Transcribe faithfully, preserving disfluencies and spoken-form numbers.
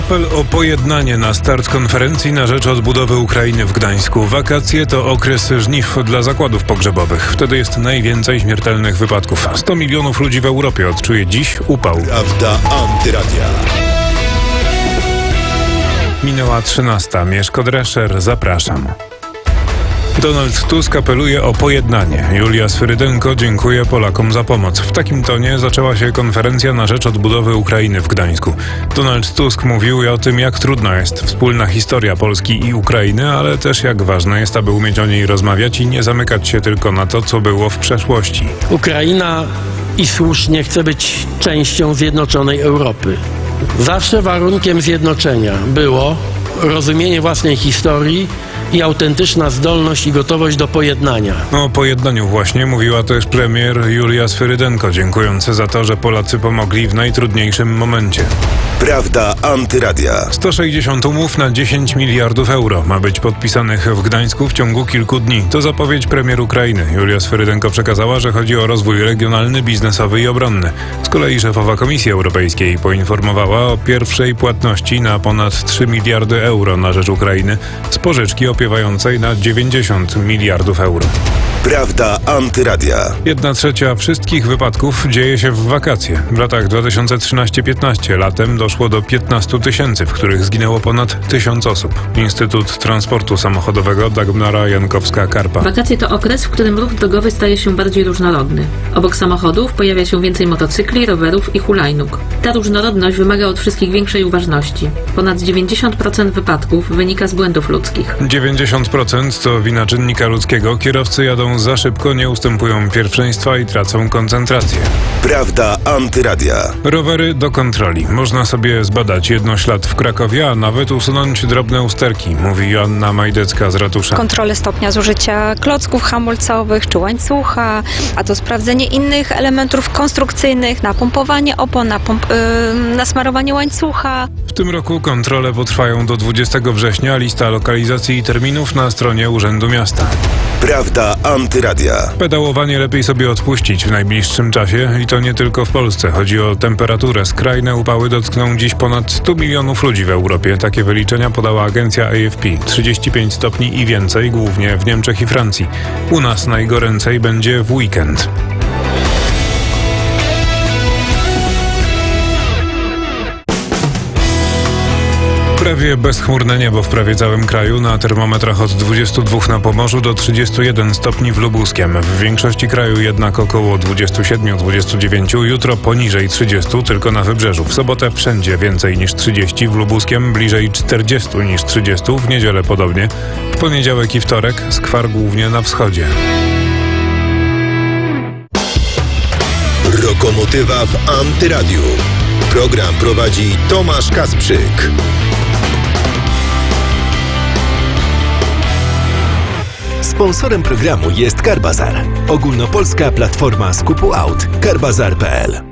Apel o pojednanie na start konferencji na rzecz odbudowy Ukrainy w Gdańsku. Wakacje to okres żniw dla zakładów pogrzebowych. Wtedy jest najwięcej śmiertelnych wypadków. sto milionów ludzi w Europie odczuje dziś upał. Prawda Antyradia. Minęła trzynasta. Mieszko Drescher, zapraszam. Donald Tusk apeluje o pojednanie. Julia Swyrydenko dziękuje Polakom za pomoc. W takim tonie zaczęła się konferencja na rzecz odbudowy Ukrainy w Gdańsku. Donald Tusk mówił o tym, jak trudna jest wspólna historia Polski i Ukrainy, ale też jak ważne jest, aby umieć o niej rozmawiać i nie zamykać się tylko na to, co było w przeszłości. Ukraina i słusznie chce być częścią zjednoczonej Europy. Zawsze warunkiem zjednoczenia było rozumienie własnej historii i autentyczna zdolność i gotowość do pojednania. O pojednaniu właśnie mówiła też premier Julia Swyrydenko, dziękując za to, że Polacy pomogli w najtrudniejszym momencie. Prawda Antyradia. sto sześćdziesiąt umów na dziesięć miliardów euro ma być podpisanych w Gdańsku w ciągu kilku dni. To zapowiedź premier Ukrainy. Julia Swyrydenko przekazała, że chodzi o rozwój regionalny, biznesowy i obronny. Z kolei szefowa Komisji Europejskiej poinformowała o pierwszej płatności na ponad trzy miliardy euro na rzecz Ukrainy z pożyczki opiewającej na dziewięćdziesiąt miliardów euro. Prawda Antyradia. Jedna trzecia wszystkich wypadków dzieje się w wakacje. W latach dwa tysiące trzynaście piętnaście latem doszło do piętnaście tysięcy, w których zginęło ponad tysiąc osób. Instytut Transportu Samochodowego Dagmara Jankowska-Karpa. Wakacje to okres, w którym ruch drogowy staje się bardziej różnorodny. Obok samochodów pojawia się więcej motocykli, rowerów i hulajnóg. Ta różnorodność wymaga od wszystkich większej uważności. Ponad dziewięćdziesiąt procent wypadków wynika z błędów ludzkich. dziewięćdziesiąt procent to wina czynnika ludzkiego. Kierowcy jadą za szybko, nie ustępują pierwszeństwa i tracą koncentrację. Prawda Antyradia. Rowery do kontroli. Można sobie zbadać jednoślad w Krakowie, a nawet usunąć drobne usterki, mówi Joanna Majdecka z ratusza. Kontrolę stopnia zużycia klocków hamulcowych czy łańcucha, a to sprawdzenie innych elementów konstrukcyjnych, napompowanie opon, napomp- yy, nasmarowanie łańcucha. W tym roku kontrole potrwają do dwudziestego września. Lista lokalizacji i terminów na stronie Urzędu Miasta. Prawda Antyradia. Pedałowanie lepiej sobie odpuścić w najbliższym czasie i to nie tylko w Polsce. Chodzi o temperaturę. Skrajne upały dotkną dziś ponad stu milionów ludzi w Europie. Takie wyliczenia podała agencja A F P. trzydzieści pięć stopni i więcej, głównie w Niemczech i Francji. U nas najgoręcej będzie w weekend. Prawie bezchmurne niebo w prawie całym kraju, na termometrach od dwudziestu dwóch na Pomorzu do trzydziestu jeden stopni w Lubuskiem. W większości kraju jednak około dwudziestu siedmiu do dwudziestu dziewięciu, jutro poniżej trzydziestu, tylko na wybrzeżu. W sobotę wszędzie więcej niż trzydzieści, w Lubuskiem bliżej czterdziestu niż trzydziestu, w niedzielę podobnie. W poniedziałek i wtorek skwar głównie na wschodzie. Lokomotywa w Antyradiu. Program prowadzi Tomasz Kasprzyk. Sponsorem programu jest Carbazar, ogólnopolska platforma skupu aut. Carbazar kropka p l.